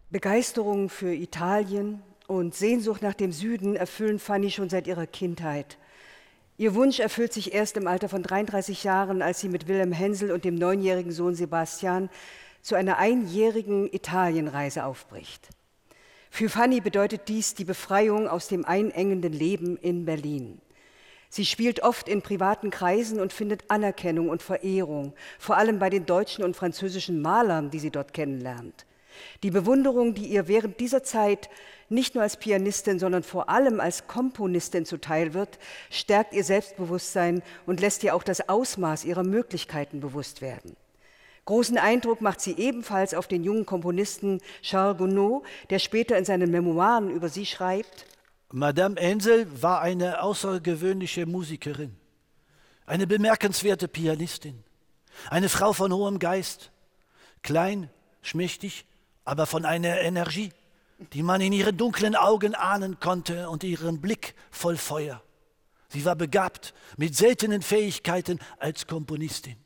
Begeisterung für Italien und Sehnsucht nach dem Süden erfüllen Fanny schon seit ihrer Kindheit. Ihr Wunsch erfüllt sich erst im Alter von 33 Jahren, als sie mit Wilhelm Hensel und dem 9-jährigen Sohn Sebastian zu einer einjährigen Italienreise aufbricht. Für Fanny bedeutet dies die Befreiung aus dem einengenden Leben in Berlin. Sie spielt oft in privaten Kreisen und findet Anerkennung und Verehrung, vor allem bei den deutschen und französischen Malern, die sie dort kennenlernt. Die Bewunderung, die ihr während dieser Zeit nicht nur als Pianistin, sondern vor allem als Komponistin zuteil wird, stärkt ihr Selbstbewusstsein und lässt ihr auch das Ausmaß ihrer Möglichkeiten bewusst werden. Großen Eindruck macht sie ebenfalls auf den jungen Komponisten Charles Gounod, der später in seinen Memoiren über sie schreibt: Madame Hensel war eine außergewöhnliche Musikerin, eine bemerkenswerte Pianistin, eine Frau von hohem Geist, klein, schmächtig, aber von einer Energie, die man in ihren dunklen Augen ahnen konnte und ihren Blick voll Feuer. Sie war begabt mit seltenen Fähigkeiten als Komponistin.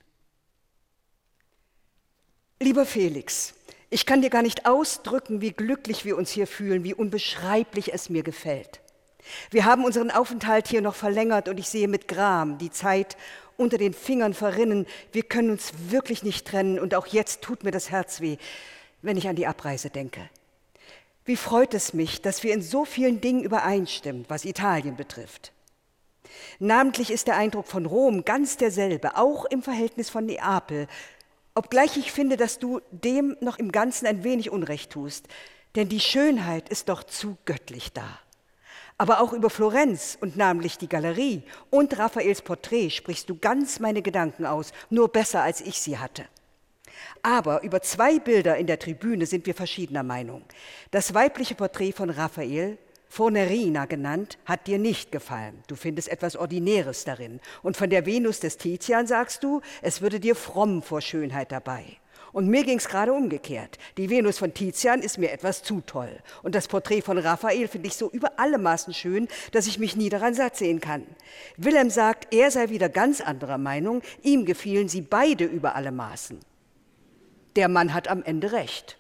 Lieber Felix, ich kann dir gar nicht ausdrücken, wie glücklich wir uns hier fühlen, wie unbeschreiblich es mir gefällt. Wir haben unseren Aufenthalt hier noch verlängert und ich sehe mit Gram die Zeit unter den Fingern verrinnen. Wir können uns wirklich nicht trennen und auch jetzt tut mir das Herz weh, wenn ich an die Abreise denke. Wie freut es mich, dass wir in so vielen Dingen übereinstimmen, was Italien betrifft. Namentlich ist der Eindruck von Rom ganz derselbe, auch im Verhältnis von Neapel, obgleich ich finde, dass du dem noch im Ganzen ein wenig Unrecht tust, denn die Schönheit ist doch zu göttlich da. Aber auch über Florenz und namentlich die Galerie und Raffaels Porträt sprichst du ganz meine Gedanken aus, nur besser als ich sie hatte. Aber über 2 Bilder in der Tribüne sind wir verschiedener Meinung. Das weibliche Porträt von Raffael, Fornerina genannt, hat dir nicht gefallen. Du findest etwas Ordinäres darin. Und von der Venus des Tizian sagst du, es würde dir fromm vor Schönheit dabei. Und mir ging es gerade umgekehrt. Die Venus von Tizian ist mir etwas zu toll. Und das Porträt von Raffael finde ich so über alle Maßen schön, dass ich mich nie daran satt sehen kann. Wilhelm sagt, er sei wieder ganz anderer Meinung. Ihm gefielen sie beide über alle Maßen. Der Mann hat am Ende recht.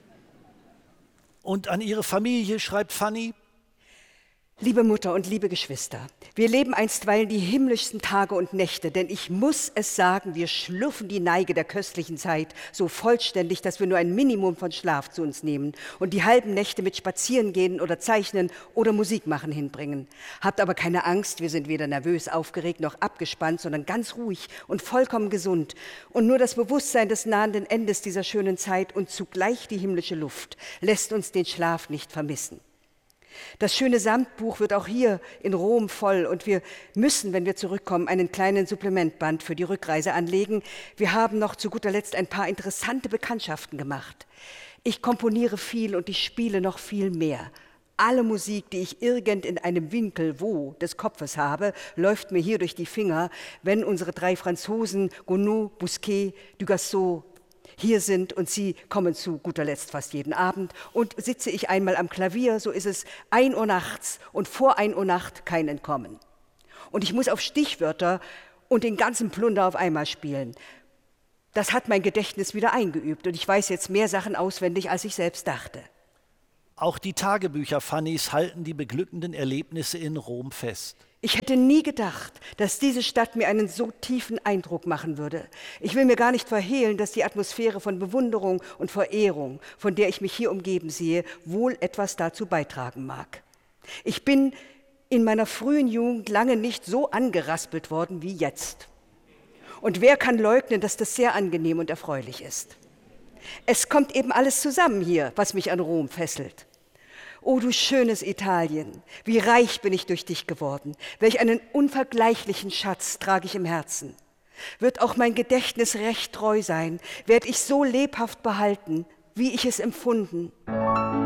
Und an ihre Familie schreibt Fanny: Liebe Mutter und liebe Geschwister, wir leben einstweilen die himmlischsten Tage und Nächte, denn ich muss es sagen, wir schlürfen die Neige der köstlichen Zeit so vollständig, dass wir nur ein Minimum von Schlaf zu uns nehmen und die halben Nächte mit Spazierengehen oder Zeichnen oder Musik machen hinbringen. Habt aber keine Angst, wir sind weder nervös, aufgeregt noch abgespannt, sondern ganz ruhig und vollkommen gesund. Und nur das Bewusstsein des nahenden Endes dieser schönen Zeit und zugleich die himmlische Luft lässt uns den Schlaf nicht vermissen. Das schöne Samtbuch wird auch hier in Rom voll und wir müssen, wenn wir zurückkommen, einen kleinen Supplementband für die Rückreise anlegen. Wir haben noch zu guter Letzt ein paar interessante Bekanntschaften gemacht. Ich komponiere viel und ich spiele noch viel mehr. Alle Musik, die ich irgend in einem Winkel des Kopfes habe, läuft mir hier durch die Finger, wenn unsere 3 Franzosen, Gounod, Bousquet, Dugasseau, hier sind und sie kommen zu guter Letzt fast jeden Abend. Und sitze ich einmal am Klavier, so ist es 1 Uhr nachts und vor 1 Uhr Nacht kein Entkommen. Und ich muss auf Stichwörter und den ganzen Plunder auf einmal spielen. Das hat mein Gedächtnis wieder eingeübt und ich weiß jetzt mehr Sachen auswendig, als ich selbst dachte. Auch die Tagebücher Fannys halten die beglückenden Erlebnisse in Rom fest. Ich hätte nie gedacht, dass diese Stadt mir einen so tiefen Eindruck machen würde. Ich will mir gar nicht verhehlen, dass die Atmosphäre von Bewunderung und Verehrung, von der ich mich hier umgeben sehe, wohl etwas dazu beitragen mag. Ich bin in meiner frühen Jugend lange nicht so angeraspelt worden wie jetzt. Und wer kann leugnen, dass das sehr angenehm und erfreulich ist? Es kommt eben alles zusammen hier, was mich an Rom fesselt. O du schönes Italien, wie reich bin ich durch dich geworden, welch einen unvergleichlichen Schatz trage ich im Herzen. Wird auch mein Gedächtnis recht treu sein, werd ich so lebhaft behalten, wie ich es empfunden.